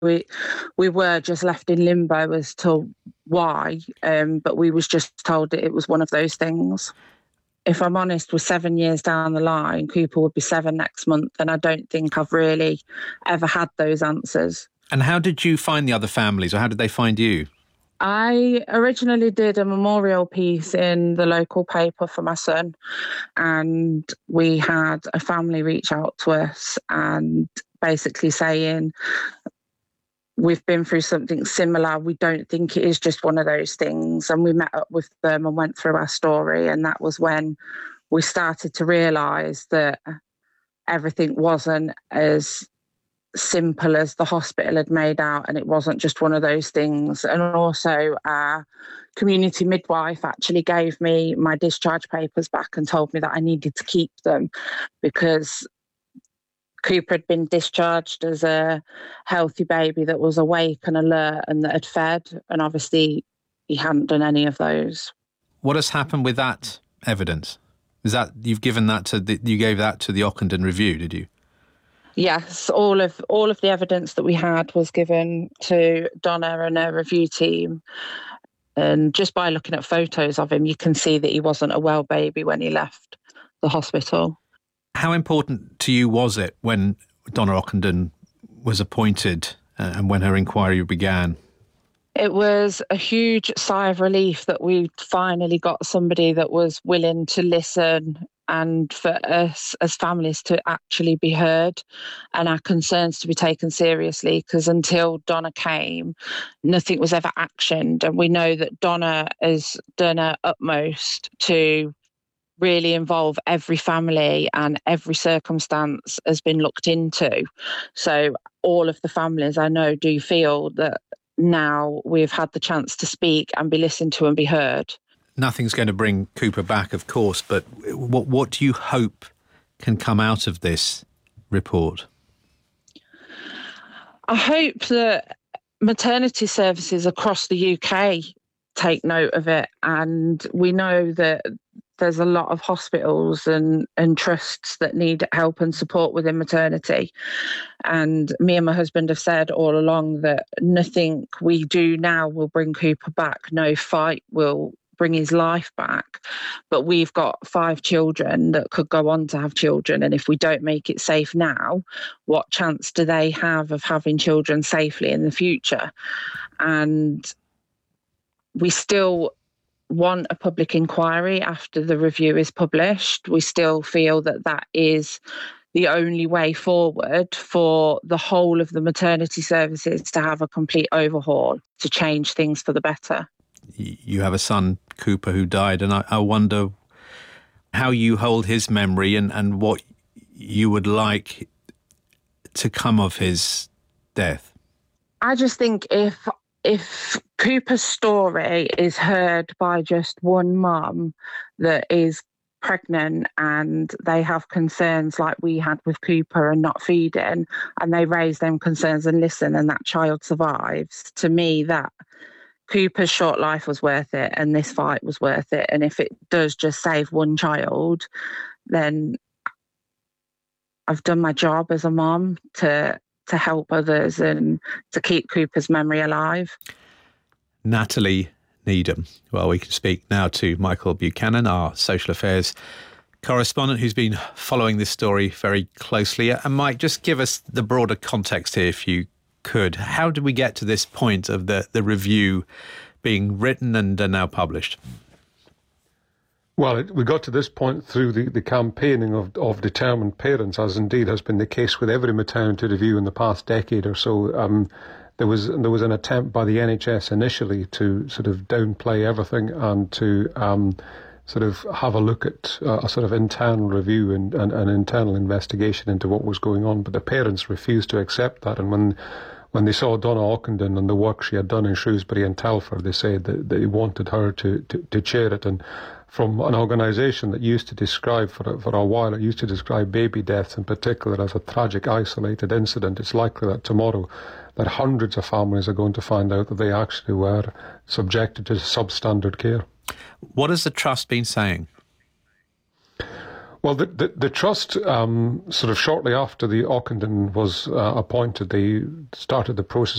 we we were just left in limbo as to why, but we was just told that it was one of those things. If I'm honest, we're 7 years down the line. Cooper would be 7 next month, and I don't think I've really ever had those answers. And how did you find the other families, or how did they find you? I originally did a memorial piece in the local paper for my son, and we had a family reach out to us and basically saying, we've been through something similar. We don't think it is just one of those things. And we met up with them and went through our story. And that was when we started to realise that everything wasn't as simple as the hospital had made out, and it wasn't just one of those things. And also our community midwife actually gave me my discharge papers back and told me that I needed to keep them because Cooper had been discharged as a healthy baby that was awake and alert and that had fed, and obviously he hadn't done any of those. What has happened with that evidence? Is that you gave that to the Ockenden Review, did you? Yes, all of the evidence that we had was given to Donna and her review team. And just by looking at photos of him, you can see that he wasn't a well baby when he left the hospital. How important to you was it when Donna Ockenden was appointed and when her inquiry began? It was a huge sigh of relief that we finally got somebody that was willing to listen and for us as families to actually be heard and our concerns to be taken seriously, because until Donna came, nothing was ever actioned. And we know that Donna has done her utmost to really involve every family, and every circumstance has been looked into. So all of the families I know do feel that now we've had the chance to speak and be listened to and be heard. Nothing's going to bring Cooper back, of course, but what do you hope can come out of this report? I hope that maternity services across the UK take note of it, and we know that there's a lot of hospitals and trusts that need help and support within maternity. And me and my husband have said all along that nothing we do now will bring Cooper back. No fight will bring his life back. But we've got 5 children that could go on to have children. And if we don't make it safe now, what chance do they have of having children safely in the future? And we still want a public inquiry after the review is published. We still feel that that is the only way forward for the whole of the maternity services to have a complete overhaul, to change things for the better. You have a son, Cooper, who died, and I wonder how you hold his memory and what you would like to come of his death. I just think if Cooper's story is heard by just one mum that is pregnant and they have concerns like we had with Cooper and not feeding, and they raise them concerns and listen, and that child survives, to me that Cooper's short life was worth it and this fight was worth it. And if it does just save one child, then I've done my job as a mum to help others and to keep Cooper's memory alive. Natalie Needham. Well, we can speak now to Michael Buchanan, our social affairs correspondent, who's been following this story very closely. And Mike, just give us the broader context here, if you could. How did we get to this point of the review being written and now published? Well, we got to this point through the campaigning of determined parents, as indeed has been the case with every maternity review in the past decade or so. There was an attempt by the NHS initially to sort of downplay everything and to sort of have a look at a sort of internal review and an internal investigation into what was going on. But the parents refused to accept that. And when they saw Donna Ockenden and the work she had done in Shrewsbury and Telford, they said that they wanted her to chair it. And from an organisation that used to describe, for a while, it used to describe baby deaths in particular as a tragic, isolated incident, it's likely that tomorrow that hundreds of families are going to find out that they actually were subjected to substandard care. What has the Trust been saying? Well, the Trust, sort of shortly after the Ockenden was appointed, they started the process